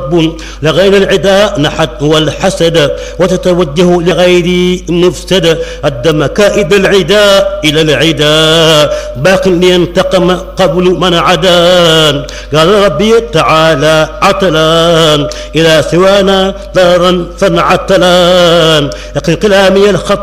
رب لغير العداء نحت والحسد وتتوجه لغير مفسد أدى مكائد العداء إلى العداء باق لينتقم قبل من عدان قال ربي تعالى عتلان إلى سوانا دارا فانعتلان يقي كلامي الخط